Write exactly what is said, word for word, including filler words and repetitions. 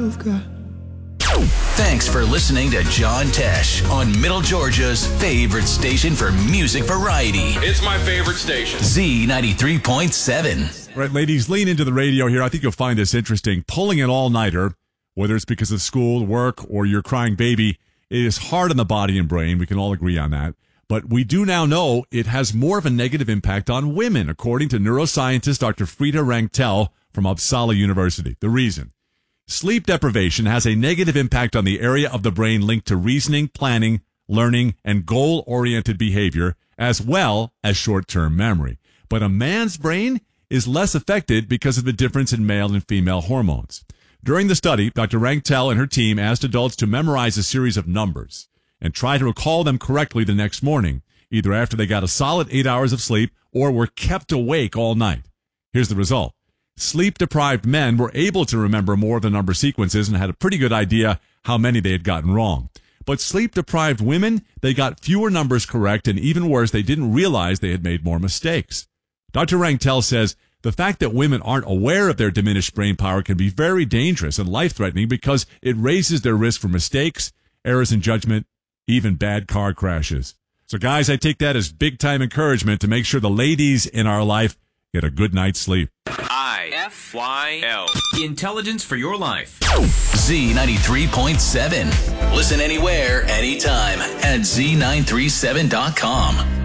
you've got. Thanks for listening to John Tesh on Middle Georgia's favorite station for music variety. It's my favorite station. Z ninety-three point seven. All right, ladies, lean into the radio here. I think you'll find this interesting. Pulling an all-nighter, whether it's because of school, work, or your crying baby, it is hard on the body and brain. We can all agree on that. But we do now know it has more of a negative impact on women, according to neuroscientist Doctor Frida Rangtel from Uppsala University. The reason? Sleep deprivation has a negative impact on the area of the brain linked to reasoning, planning, learning, and goal-oriented behavior, as well as short-term memory. But a man's brain is less affected because of the difference in male and female hormones. During the study, Doctor Rangtel and her team asked adults to memorize a series of numbers and try to recall them correctly the next morning, either after they got a solid eight hours of sleep or were kept awake all night. Here's the result. Sleep-deprived men were able to remember more of the number sequences and had a pretty good idea how many they had gotten wrong. But sleep-deprived women, they got fewer numbers correct, and even worse, they didn't realize they had made more mistakes. Doctor Rangtel says the fact that women aren't aware of their diminished brain power can be very dangerous and life-threatening because it raises their risk for mistakes, errors in judgment, even bad car crashes. So guys, I take that as big-time encouragement to make sure the ladies in our life get a good night's sleep. I F Y L. Intelligence for your life. Z ninety-three point seven. Listen anywhere, anytime at Z nine three seven dot com.